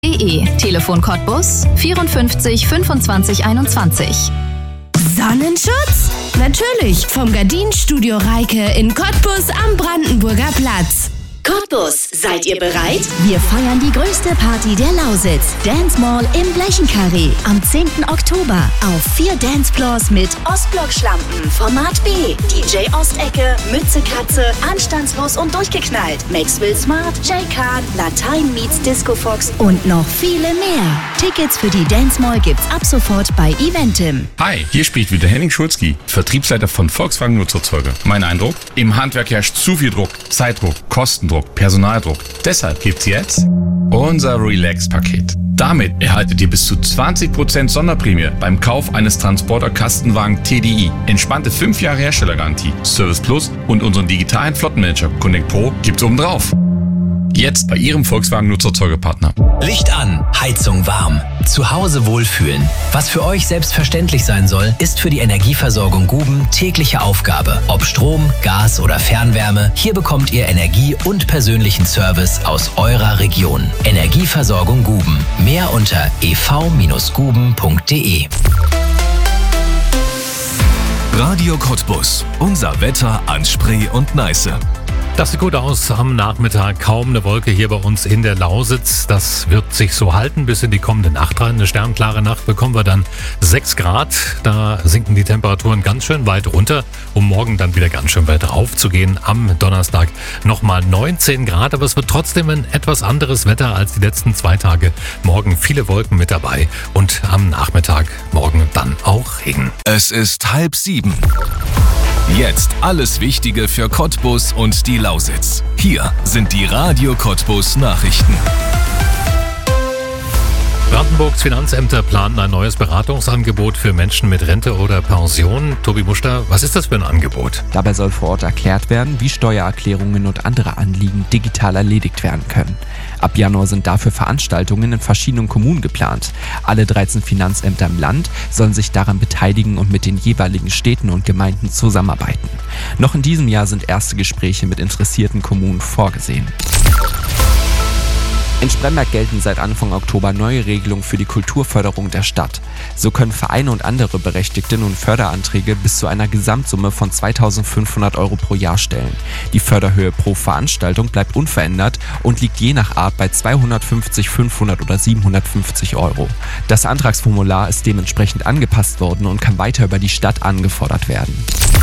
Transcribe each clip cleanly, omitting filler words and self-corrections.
Telefon Cottbus 54 25 21. Sonnenschutz? Natürlich, vom Gardinenstudio Reike in Cottbus am Brandenburger Platz. Cottbus, seid ihr bereit? Wir feiern die größte Party der Lausitz. Dance Mall im Blechenkarree am 10. Oktober. Auf 4 Dancefloors mit Ostblock-Schlampen, Format B, DJ Ostecke, Mütze Katze, Anstandslos und durchgeknallt, Maxwell Smart, Jay Khan, Latein meets Disco Fox und noch viele mehr. Tickets für die Dance Mall gibt's ab sofort bei Eventim. Hi, hier spricht wieder Henning Schulzki, Vertriebsleiter von Volkswagen Nutzerzeuge. Mein Eindruck? Im Handwerk herrscht zu viel Druck, Zeitdruck, Kostendruck, Personaldruck. Deshalb gibt's jetzt unser Relax-Paket. Damit erhaltet ihr bis zu 20% Sonderprämie beim Kauf eines Transporter-Kastenwagen TDI. Entspannte 5 Jahre Herstellergarantie, Service Plus und unseren digitalen Flottenmanager Connect Pro gibt's obendrauf. Jetzt bei Ihrem Volkswagen Nutzerzeugepartner. Licht an, Heizung warm. Zu Hause wohlfühlen. Was für euch selbstverständlich sein soll, ist für die Energieversorgung Guben tägliche Aufgabe. Ob Strom, Gas oder Fernwärme, hier bekommt ihr Energie und persönlichen Service aus eurer Region. Energieversorgung Guben. Mehr unter ev-guben.de. Radio Cottbus. Unser Wetter an Spree und Neiße. Das sieht gut aus am Nachmittag. Kaum eine Wolke hier bei uns in der Lausitz. Das wird sich so halten bis in die kommende Nacht rein. Eine sternklare Nacht bekommen wir dann 6 Grad. Da sinken die Temperaturen ganz schön weit runter, um morgen dann wieder ganz schön weit raufzugehen. Am Donnerstag nochmal 19 Grad. Aber es wird trotzdem ein etwas anderes Wetter als die letzten 2 Tage. Morgen viele Wolken mit dabei und am Nachmittag morgen dann auch Regen. Es ist 6:30. Jetzt alles Wichtige für Cottbus und die Lausitz. Hier sind die Radio Cottbus Nachrichten. Brandenburgs Finanzämter planen ein neues Beratungsangebot für Menschen mit Rente oder Pension. Tobi Muster, was ist das für ein Angebot? Dabei soll vor Ort erklärt werden, wie Steuererklärungen und andere Anliegen digital erledigt werden können. Ab Januar sind dafür Veranstaltungen in verschiedenen Kommunen geplant. Alle 13 Finanzämter im Land sollen sich daran beteiligen und mit den jeweiligen Städten und Gemeinden zusammenarbeiten. Noch in diesem Jahr sind erste Gespräche mit interessierten Kommunen vorgesehen. In Spremberg gelten seit Anfang Oktober neue Regelungen für die Kulturförderung der Stadt. So können Vereine und andere Berechtigte nun Förderanträge bis zu einer Gesamtsumme von 2.500 € pro Jahr stellen. Die Förderhöhe pro Veranstaltung bleibt unverändert und liegt je nach Art bei 250, 500 oder 750 €. Das Antragsformular ist dementsprechend angepasst worden und kann weiter über die Stadt angefordert werden.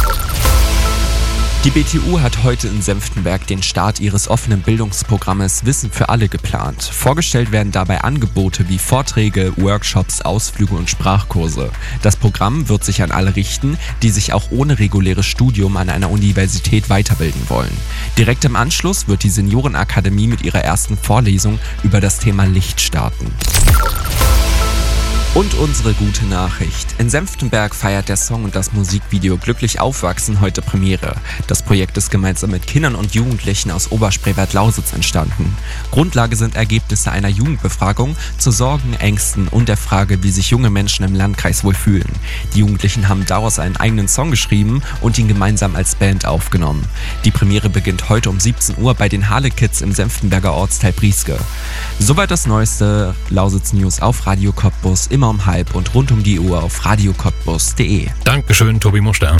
Die BTU hat heute in Senftenberg den Start ihres offenen Bildungsprogrammes Wissen für alle geplant. Vorgestellt werden dabei Angebote wie Vorträge, Workshops, Ausflüge und Sprachkurse. Das Programm wird sich an alle richten, die sich auch ohne reguläres Studium an einer Universität weiterbilden wollen. Direkt im Anschluss wird die Seniorenakademie mit ihrer ersten Vorlesung über das Thema Licht starten. Und unsere gute Nachricht. In Senftenberg feiert der Song und das Musikvideo Glücklich Aufwachsen heute Premiere. Das Projekt ist gemeinsam mit Kindern und Jugendlichen aus Oberspreewald-Lausitz entstanden. Grundlage sind Ergebnisse einer Jugendbefragung zu Sorgen, Ängsten und der Frage, wie sich junge Menschen im Landkreis wohl fühlen. Die Jugendlichen haben daraus einen eigenen Song geschrieben und ihn gemeinsam als Band aufgenommen. Die Premiere beginnt heute um 17 Uhr bei den Harle Kids im Senftenberger Ortsteil Brieske. Soweit das neueste Lausitz News auf Radio Cottbus, immer um 12:30 und rund um die Uhr auf radiocottbus.de. Dankeschön, Tobi Muster.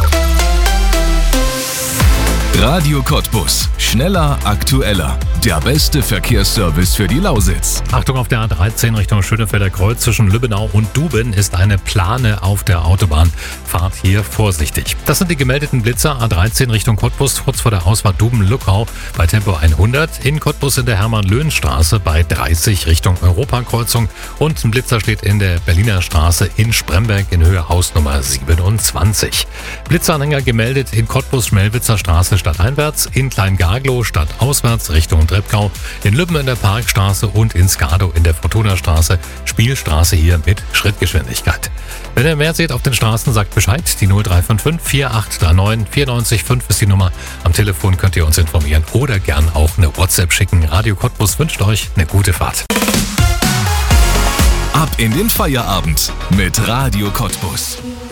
Radio Cottbus. Schneller, aktueller. Der beste Verkehrsservice für die Lausitz. Achtung, auf der A13 Richtung Schönefelder Kreuz zwischen Lübbenau und Duben ist eine Plane auf der Autobahn. Fahrt hier vorsichtig. Das sind die gemeldeten Blitzer. A13 Richtung Cottbus, kurz vor der Ausfahrt Duben-Luckau bei Tempo 100. In Cottbus in der Hermann-Löhn-Straße bei 30 Richtung Europakreuzung. Und ein Blitzer steht in der Berliner Straße in Spremberg in Höhe Hausnummer 27. Blitzeranhänger gemeldet in Cottbus Schmelwitzer Straße stadteinwärts, in Kleingaglow stadtauswärts Richtung Treppgau, in Lübben in der Parkstraße und in Skadow in der Fortuna-Straße, Spielstraße hier mit Schrittgeschwindigkeit. Wenn ihr mehr seht auf den Straßen, sagt Bescheid. Die 0355 4839 94,5 ist die Nummer. Am Telefon könnt ihr uns informieren oder gern auch eine WhatsApp schicken. Radio Cottbus wünscht euch eine gute Fahrt. Ab in den Feierabend mit Radio Cottbus.